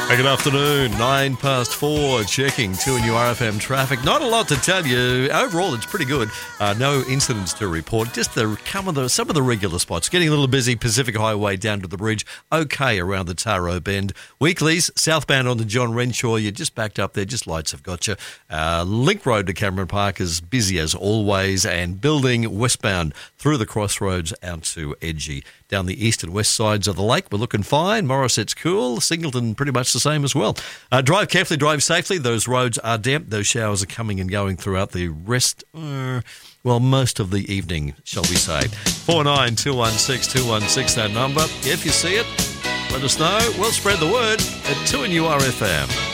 Good afternoon, 4:09, checking 2NURFM traffic. Not a lot to tell you. Overall, it's pretty good. No incidents to report. Just some of the regular spots. Getting a little busy. Pacific Highway down to the bridge. Okay around the Taro Bend. Weeklies, southbound on the John Renshaw. You're just backed up there. Just lights have got you. Link Road to Cameron Park is busy as always. And building westbound through the crossroads out to Edgy. Down the east and west sides of the lake, we're looking fine. Morissette's cool. Singleton pretty much the same as well. Drive carefully, drive safely. Those roads are damp. Those showers are coming and going throughout the rest, most of the evening, shall we say. 49216216, that number. If you see it, let us know. We'll spread the word at 2NURFM.